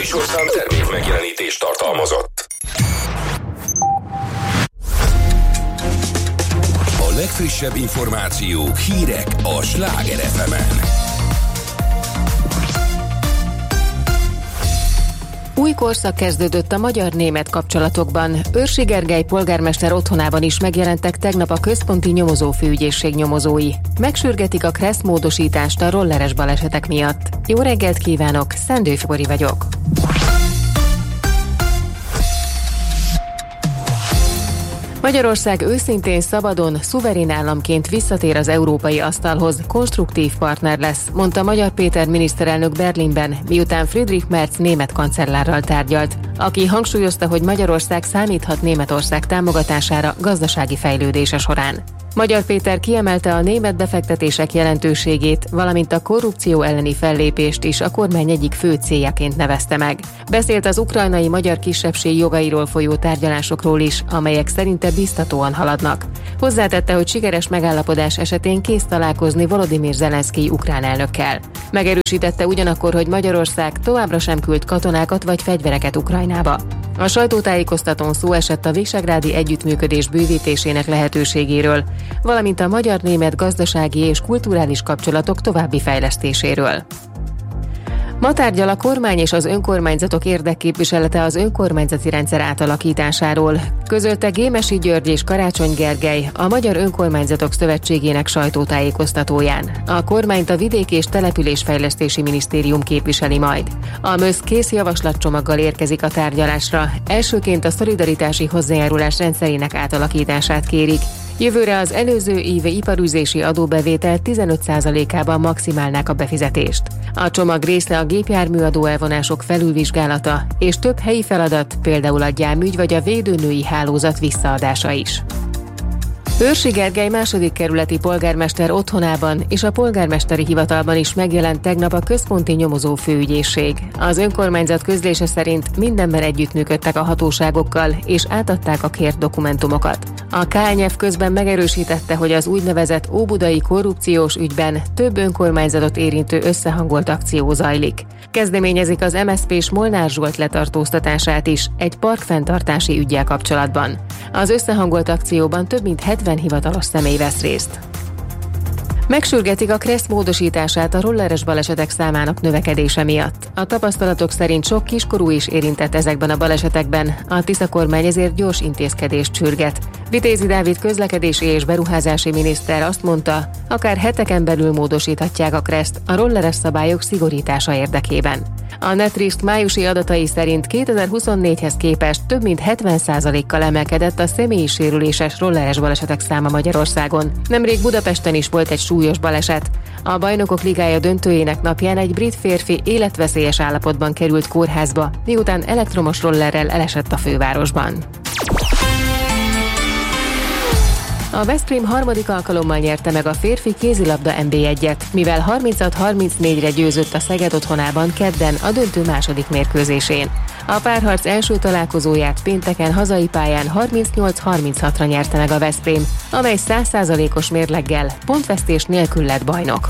műsorszám termék megjelenítést tartalmazott. A legfrissebb információk, hírek a Sláger FM-en. Új korszak kezdődött a magyar-német kapcsolatokban. Őrsi Gergely polgármester otthonában is megjelentek tegnap a Központi Nyomozófőügyészség nyomozói. Megsürgetik a KRESZ módosítást a rolleres balesetek miatt. Jó reggelt kívánok, Szendőfi Bori vagyok. Magyarország őszintén, szabadon, szuverén államként visszatér az európai asztalhoz, konstruktív partner lesz, mondta Magyar Péter miniszterelnök Berlinben, miután Friedrich Merz német kancellárral tárgyalt, aki hangsúlyozta, hogy Magyarország számíthat Németország támogatására gazdasági fejlődése során. Magyar Péter kiemelte a német befektetések jelentőségét, valamint a korrupció elleni fellépést is a kormány egyik fő céljaként nevezte meg. Beszélt az ukrajnai magyar kisebbség jogairól folyó tárgyalásokról is, amelyek szerinte biztatóan haladnak. Hozzátette, hogy sikeres megállapodás esetén kész találkozni Volodymyr Zelenszkij ukrán elnökkel. Megerősítette ugyanakkor, hogy Magyarország továbbra sem küld katonákat vagy fegyvereket Ukrajnába. A sajtótájékoztatón szó esett a visegrádi együttműködés bővítésének lehetőségéről, valamint a magyar-német gazdasági és kulturális kapcsolatok további fejlesztéséről. Ma tárgyal a kormány és az önkormányzatok érdekképviselete az önkormányzati rendszer átalakításáról, közölte Gémesi György és Karácsony Gergely, a Magyar Önkormányzatok Szövetségének sajtótájékoztatóján. A kormányt a Vidéki és Településfejlesztési Minisztérium képviseli majd. A MÖSZ kész javaslatcsomaggal érkezik a tárgyalásra, elsőként a szolidaritási hozzájárulás rendszerének átalakítását kérik. Jövőre az előző év iparűzési adóbevétel 15%-ában maximálnák a befizetést. A csomag része a gépjárműadó elvonások felülvizsgálata és több helyi feladat, például a gyámügy vagy a védőnői hálózat visszaadása is. Őrsi Gergely második kerületi polgármester otthonában és a polgármesteri hivatalban is megjelent tegnap a Központi Nyomozófőügyészség. Az önkormányzat közlése szerint mindenben együttműködtek a hatóságokkal és átadták a kért dokumentumokat. A KNF közben megerősítette, hogy az úgynevezett óbudai korrupciós ügyben több önkormányzatot érintő összehangolt akció zajlik. Kezdeményezik az MSZP-s Molnár Zsolt letartóztatását is egy parkfenntartási üggyel kapcsolatban. Az összehangolt akcióban több mint 70 hivatalos személy vesz részt. Megsürgetik a KRESZ módosítását a rolleres balesetek számának növekedése miatt. A tapasztalatok szerint sok kiskorú is érintett ezekben a balesetekben, a Tisza kormány ezért gyors intézkedést sürget. Vitézi Dávid közlekedési és beruházási miniszter azt mondta, akár heteken belül módosíthatják a KRESZ-t a rolleres szabályok szigorítása érdekében. A Netrisk májusi adatai szerint 2024-hez képest több mint 70%-kal emelkedett a személyi sérüléses rolleres balesetek száma Magyarországon. Nemrég Budapesten is volt egy súlyos baleset. A Bajnokok Ligája döntőjének napján egy brit férfi életveszélyes állapotban került kórházba, miután elektromos rollerrel elesett a fővárosban. A Veszprém harmadik alkalommal nyerte meg a férfi kézilabda NB1-et, mivel 36-34-re győzött a Szeged otthonában kedden a döntő második mérkőzésén. A párharc első találkozóját pénteken hazai pályán 38-36-ra nyerte meg a Veszprém, amely 100%-os mérleggel pontvesztés nélkül lett bajnok.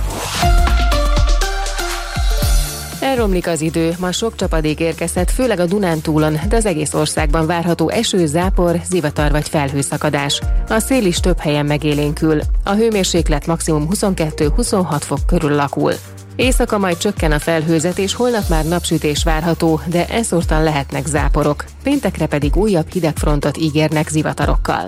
Elromlik az idő, ma sok csapadék érkezhet, főleg a Dunántúlon, de az egész országban várható eső, zápor, zivatar vagy felhőszakadás. A szél is több helyen megélénkül. A hőmérséklet maximum 22-26 fok körül alakul. Éjszaka majd csökken a felhőzet, és holnap már napsütés várható, de elszórtan lehetnek záporok. Péntekre pedig újabb hidegfrontot ígérnek zivatarokkal.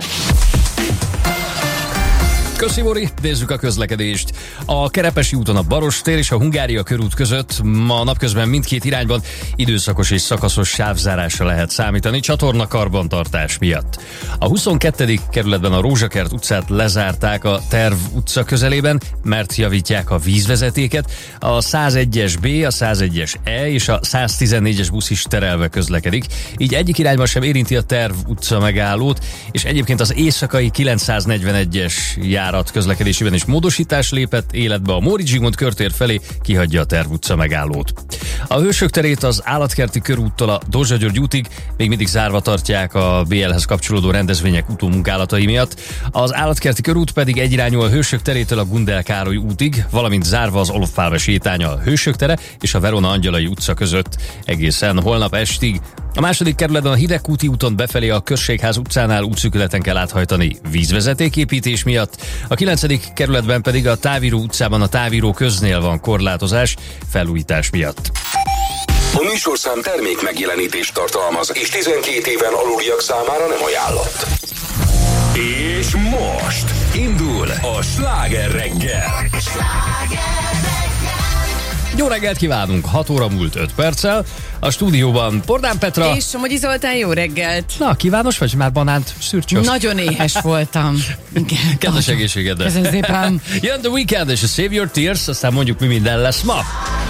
Köszi, Mori, nézzük a közlekedést. A Kerepesi úton a Barostér és a Hungária körút között ma napközben mindkét irányban időszakos és szakaszos sávzárásra lehet számítani csatorna karbantartás miatt. A 22. kerületben a Rózsakert utcát lezárták a Terv utca közelében, mert javítják a vízvezetéket. A 101-es B, a 101-es E és a 114-es busz is terelve közlekedik, így egyik irányban sem érinti a Terv utca megállót, és egyébként az éjszakai 941-es bejárat közlekedésében is módosítás lépett életbe. A Móricz Zsigmond körtér felé kihagyja a Terv utca megállót. A Hősök terét az Állatkerti körúttól a Dózsa György útig még mindig zárva tartják a BL-hez kapcsolódó rendezvények utómunkálatai miatt. Az Állatkerti körút pedig egyirányú a Hősök terétől a Gundel Károly útig, valamint zárva az Olof Pálve sétánya a Hősök tere és a Verona Angyalai utca között egészen holnap estig. A második kerületben a Hidegkúti úton befelé a Községház utcánál útszűkületen kell áthajtani vízvezetéképítés miatt. A 9. kerületben pedig a Távíró utcában a Távíró köznél van korlátozás felújítás miatt. A műsorszám termék megjelenítést tartalmaz, és 12 éven aluliak számára nem ajánlott. És most indul a Sláger reggel. Jó reggelt kívánunk, 6 óra múlt 5 perccel. A stúdióban Pordán Petra. És Somogyi Zoltán, jó reggelt. Na, kívános vagy? Már banánt szürcsöz? Nagyon éhes voltam. Kedves egészségedre. Köszönöm szépen. Jön The Weekend és a Save Your Tears, aztán mondjuk mi minden lesz ma.